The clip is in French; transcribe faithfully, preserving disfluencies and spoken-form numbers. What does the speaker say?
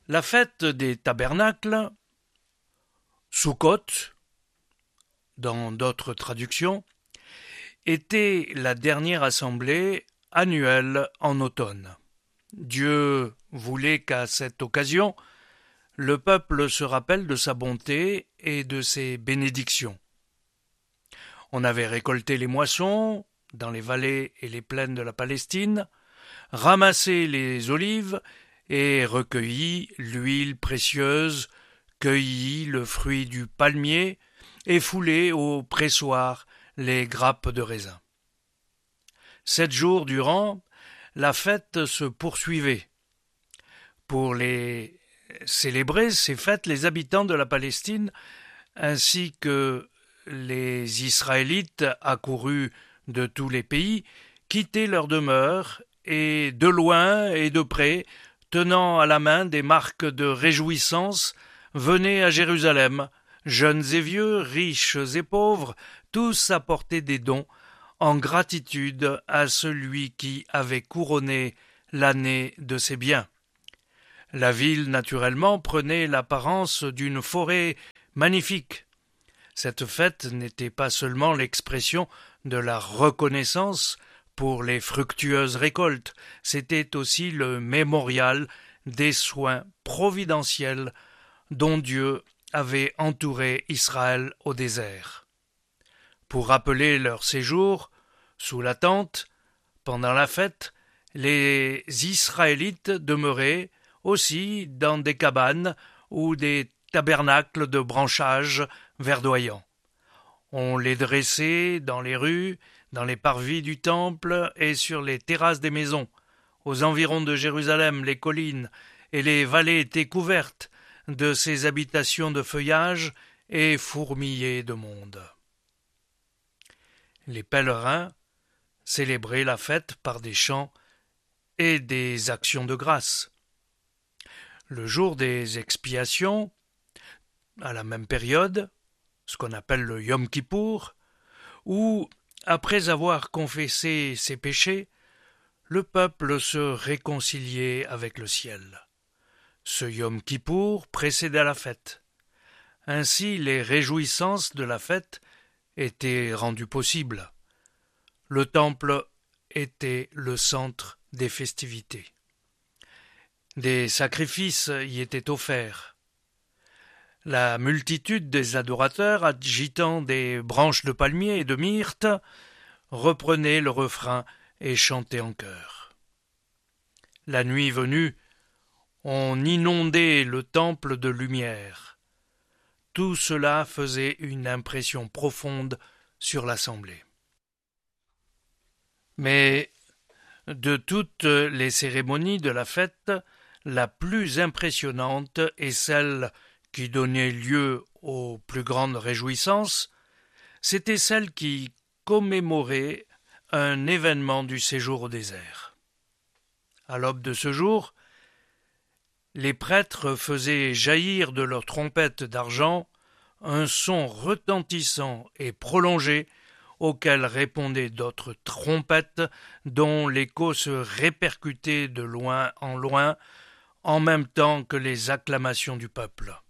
La fête des tabernacles, Sukkot, dans d'autres traductions, était la dernière assemblée annuelle en automne. Dieu voulait qu'à cette occasion, le peuple se rappelle de sa bonté et de ses bénédictions. On avait récolté les moissons dans les vallées et les plaines de la Palestine, ramassé les olives et recueilli l'huile précieuse, cueilli le fruit du palmier et foulé au pressoir les grappes de raisin. Sept jours durant, la fête se poursuivait. Pour les célébrer ces fêtes, les habitants de la Palestine ainsi que les Israélites accourus de tous les pays quittaient leur demeure et de loin et de près, tenant à la main des marques de réjouissance, venaient à Jérusalem, jeunes et vieux, riches et pauvres, tous apportaient des dons en gratitude à celui qui avait couronné l'année de ses biens. La ville, naturellement, prenait l'apparence d'une forêt magnifique. Cette fête n'était pas seulement l'expression de la reconnaissance pour les fructueuses récoltes, c'était aussi le mémorial des soins providentiels dont Dieu avait entouré Israël au désert. Pour rappeler leur séjour sous la tente, pendant la fête, les Israélites demeuraient aussi dans des cabanes ou des tabernacles de branchages verdoyants. On les dressait dans les rues, dans les parvis du temple et sur les terrasses des maisons. Aux environs de Jérusalem, les collines et les vallées étaient couvertes de ces habitations de feuillage et fourmillées de monde. Les pèlerins célébraient la fête par des chants et des actions de grâce. Le jour des expiations, à la même période, ce qu'on appelle le Yom Kippour, où, après avoir confessé ses péchés, le peuple se réconciliait avec le ciel. Ce Yom Kippour précédait la fête. Ainsi, les réjouissances de la fête étaient rendues possibles. Le temple était le centre des festivités. Des sacrifices y étaient offerts. La multitude des adorateurs, agitant des branches de palmier et de myrte, reprenait le refrain et chantait en chœur. La nuit venue, on inondait le temple de lumière. Tout cela faisait une impression profonde sur l'assemblée. Mais de toutes les cérémonies de la fête, la plus impressionnante est celle qui donnait lieu aux plus grandes réjouissances, c'était celle qui commémorait un événement du séjour au désert. À l'aube de ce jour, les prêtres faisaient jaillir de leurs trompettes d'argent un son retentissant et prolongé auquel répondaient d'autres trompettes dont l'écho se répercutait de loin en loin en même temps que les acclamations du peuple.